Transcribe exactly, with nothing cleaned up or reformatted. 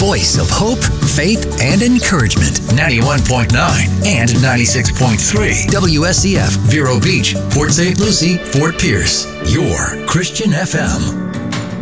voice of hope, faith, and encouragement. ninety-one point nine and ninety-six point three. W S C F, Vero Beach, Port Saint Lucie, Fort Pierce. Your Christian F M.